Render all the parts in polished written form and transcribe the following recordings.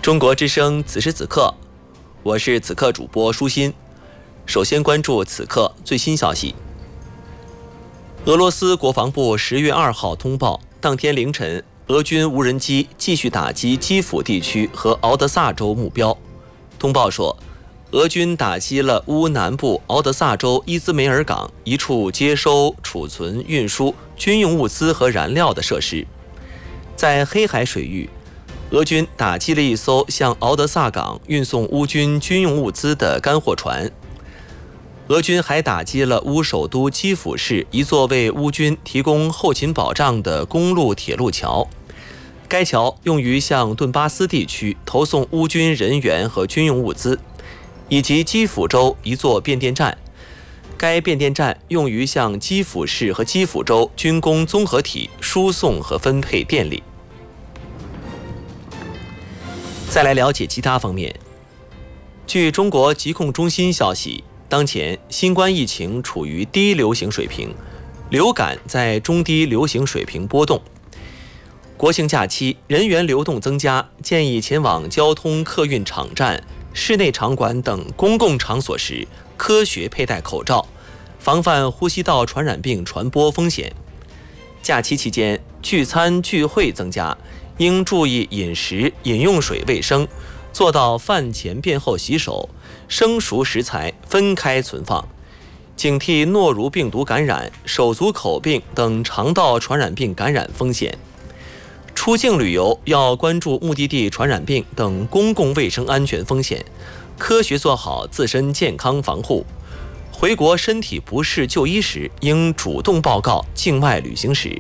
中国之声此时此刻，我是此刻主播舒心。首先关注此刻最新消息。俄罗斯国防部10月2号通报，当天凌晨，俄军无人机继续打击基辅地区和敖德萨州目标。通报说，俄军打击了乌南部敖德萨州伊兹梅尔港一处接收、储存、运输军用物资和燃料的设施。在黑海水域，俄军打击了一艘向敖德萨港运送乌军军用物资的干货船。俄军还打击了乌首都基辅市一座为乌军提供后勤保障的公路铁路桥，该桥用于向顿巴斯地区投送乌军人员和军用物资，以及基辅州一座变电站。该变电站用于向基辅市和基辅州军工综合体输送和分配电力。再来了解其他方面。据中国疾控中心消息，当前新冠疫情处于低流行水平，流感在中低流行水平波动。国庆假期人员流动增加，建议前往交通客运场站、室内场馆等公共场所时科学佩戴口罩，防范呼吸道传染病传播风险。假期期间聚餐聚会增加，应注意饮食、饮用水卫生，做到饭前便后洗手，生熟食材分开存放，警惕诺如病毒感染、手足口病等肠道传染病感染风险。出境旅游要关注目的地传染病等公共卫生安全风险，科学做好自身健康防护。回国身体不适就医时，应主动报告境外旅行史。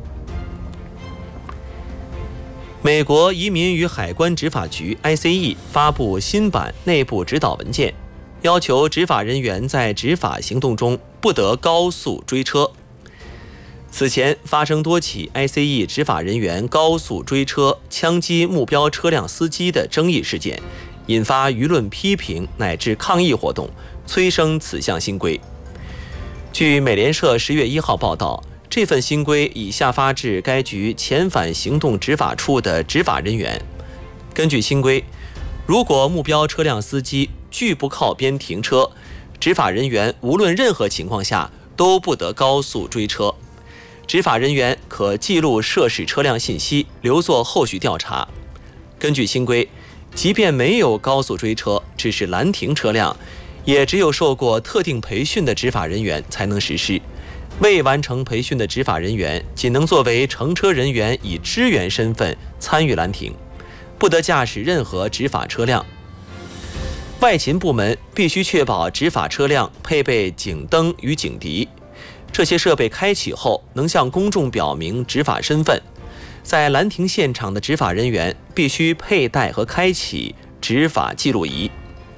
美国移民与海关执法局 ICE 发布新版内部指导文件，要求执法人员在执法行动中不得高速追车。此前发生多起 ICE 执法人员高速追车、枪击目标车辆司机的争议事件，引发舆论批评乃至抗议活动，催生此项新规。据美联社10月1号报道，这份新规已下发至该局遣返行动执法处的执法人员。根据新规，如果目标车辆司机拒不靠边停车，执法人员无论任何情况下都不得高速追车。执法人员可记录涉事车辆信息，留作后续调查。根据新规，即便没有高速追车，只是拦停车辆，也只有受过特定培训的执法人员才能实施。未完成培训的执法人员仅能作为乘车人员以支援身份参与拦停，不得驾驶任何执法车辆。外勤部门必须确保执法车辆配备警灯与警笛，这些设备开启后能向公众表明执法身份。在拦停现场的执法人员必须佩戴和开启执法记录仪。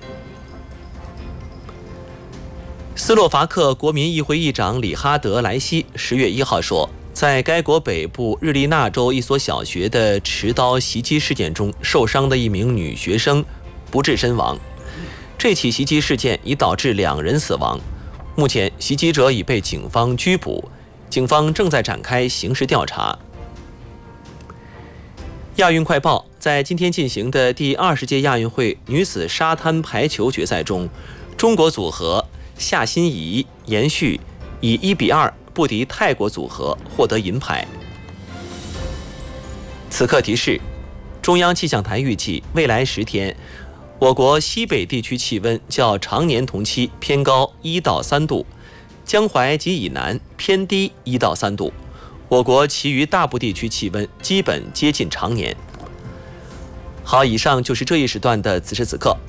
斯洛伐克国民议会议长里哈德·莱西10月1号说，在该国北部日利纳州一所小学的持刀袭击事件中受伤的一名女学生不治身亡。这起袭击事件已导致2人死亡，目前袭击者已被警方拘捕，警方正在展开刑事调查。亚运快报，在今天进行的第20届亚运会女子沙滩排球决赛中，中国组合夏欣怡、严旭以1-2不敌泰国组合，获得银牌。此刻提示：中央气象台预计，未来10天，我国西北地区气温较常年同期偏高1到3度，江淮及以南偏低1到3度。我国其余大部地区气温基本接近常年。好，以上就是这一时段的此时此刻。